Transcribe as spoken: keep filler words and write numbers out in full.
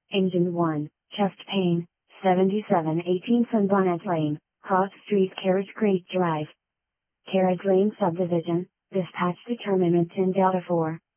Engine one, chest pain, seventy-seven eighteen Sunbonnet Lane, Cross Street, Carriage Creek Drive. Carriage Lane Subdivision, dispatch to Terminal ten Delta four.